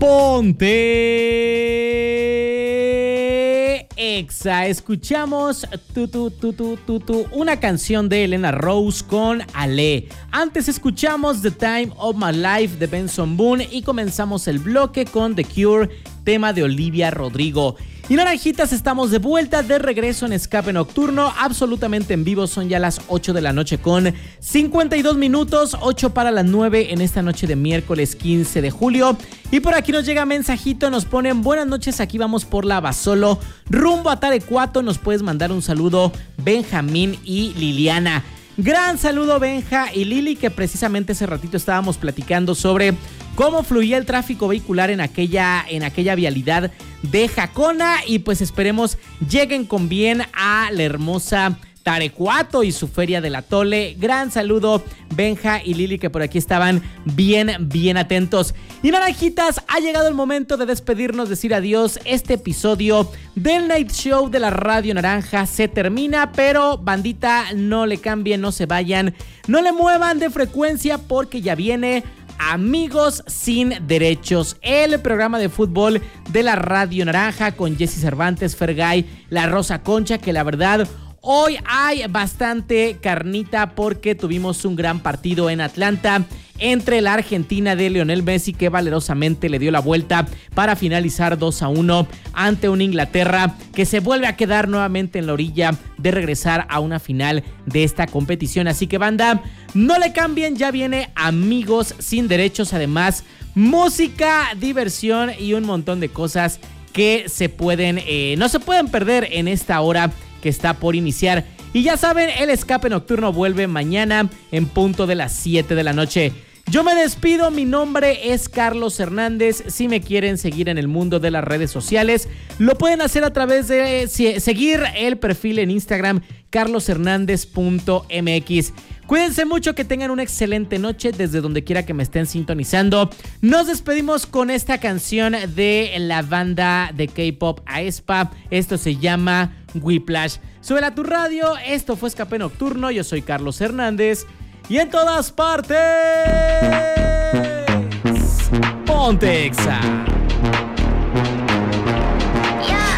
Ponte Exa. Escuchamos una canción de Elena Rose con Ale. Antes escuchamos The Time of My Life de Benson Boone y comenzamos el bloque con The Cure, tema de Olivia Rodrigo. Y naranjitas, estamos de vuelta, de regreso en Escape Nocturno, absolutamente en vivo. Son ya las 8 de la noche con 52 minutos, 8 para las 9 en esta noche de miércoles 15 de julio. Y por aquí nos llega mensajito, nos ponen: buenas noches, aquí vamos por la Basolo, rumbo a Tarecuato. Nos puedes mandar un saludo, Benjamín y Liliana. Gran saludo, Benja y Lili, que precisamente hace ratito estábamos platicando sobre cómo fluía el tráfico vehicular en aquella vialidad de Jacona, y pues esperemos lleguen con bien a la hermosa Tarecuato y su feria del atole. Gran saludo, Benja y Lili, que por aquí estaban bien atentos. Y naranjitas, ha llegado el momento de despedirnos, decir adiós. Este episodio del Night Show de la Radio Naranja se termina, pero bandita, no le cambien, no se vayan, no le muevan de frecuencia, porque ya viene Amigos Sin Derechos, el programa de fútbol de la Radio Naranja con Jesse Cervantes, Fergay, La Rosa Concha, que la verdad hoy hay bastante carnita porque tuvimos un gran partido en Atlanta entre la Argentina de Lionel Messi, que valerosamente le dio la vuelta para finalizar 2-1 ante una Inglaterra que se vuelve a quedar nuevamente en la orilla de regresar a una final de esta competición. Así que banda, no le cambien, ya viene Amigos Sin Derechos. Además, música, diversión y un montón de cosas que no se pueden perder en esta hora que está por iniciar. Y ya saben, el Escape Nocturno vuelve mañana en punto de las 7 de la noche. Yo me despido, mi nombre es Carlos Hernández. Si me quieren seguir en el mundo de las redes sociales, lo pueden hacer a través de seguir el perfil en Instagram, carloshernandez.mx. Cuídense mucho, que tengan una excelente noche desde donde quiera que me estén sintonizando. Nos despedimos con esta canción de la banda de K-pop aespa. Esto se llama Whiplash. Súbela a tu radio. Esto fue Escape Nocturno. Yo soy Carlos Hernández. Y en todas partes, ponte Exa.